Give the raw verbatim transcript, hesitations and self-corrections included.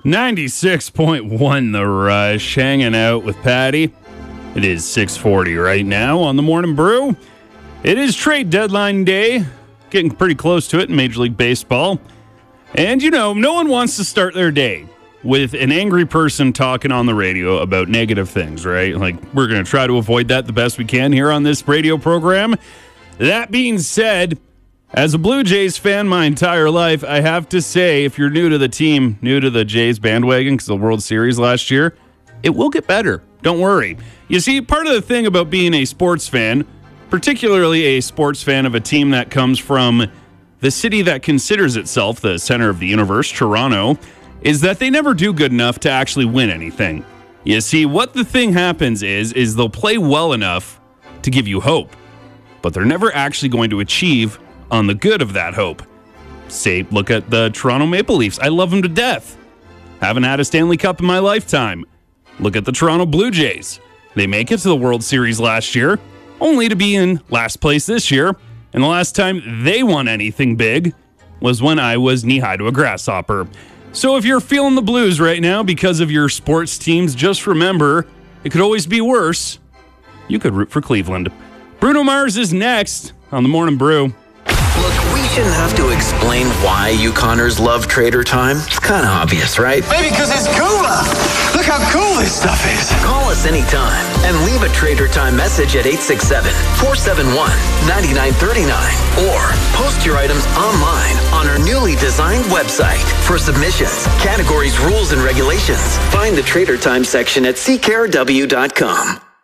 ninety-six point one The Rush, hanging out with Patty. It is six forty right now on the Morning Brew. It is trade deadline day, getting pretty close to it in Major League Baseball. And, you know, no one wants to start their day with an angry person talking on the radio about negative things, right? Like, we're going to try to avoid that the best we can here on this radio program. That being said, as a Blue Jays fan my entire life, I have to say, if you're new to the team, new to the Jays bandwagon because of the World Series last year, it will get better. Don't worry. You see, part of the thing about being a sports fan, particularly a sports fan of a team that comes from the city that considers itself the center of the universe, Toronto, is that they never do good enough to actually win anything. You see, what the thing happens is, is they'll play well enough to give you hope, but they're never actually going to achieve on the good of that hope. Say, look at the Toronto Maple Leafs. I love them to death. Haven't had a Stanley Cup in my lifetime. Look at the Toronto Blue Jays. They make it to the World Series last year, only to be in last place this year. And the last time they won anything big was when I was knee-high to a grasshopper. So if you're feeling the blues right now because of your sports teams, just remember, it could always be worse. You could root for Cleveland. Bruno Mars is next on the Morning Brew. Look, we shouldn't have to explain why Yukoners love Trader Time. It's kind of obvious, right? Maybe because it's cooler. Look how cool this stuff is. Call us anytime and leave a Trader Time message at eight six seven, four seven one, nine nine three nine or post your items online on our newly designed website. For submissions, categories, rules, and regulations, find the Trader Time section at c care w dot com.